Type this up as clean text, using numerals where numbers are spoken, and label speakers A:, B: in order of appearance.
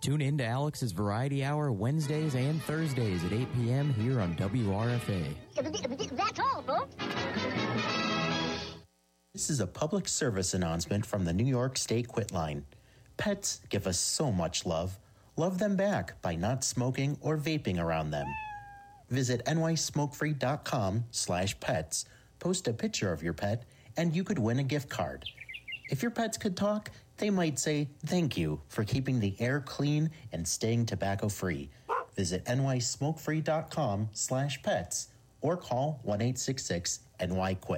A: Tune in to Alex's Variety Hour Wednesdays and Thursdays at 8 p.m. here on WRFA.
B: That's all, folks.
C: This is a public service announcement from the New York State Quit Line. Pets give us so much love. Love them back by not smoking or vaping around them. Visit nysmokefree.com/pets, post a picture of your pet, and you could win a gift card. If your pets could talk, they might say thank you for keeping the air clean and staying tobacco-free. Visit nysmokefree.com/pets or call 1-866-NY-QUIT.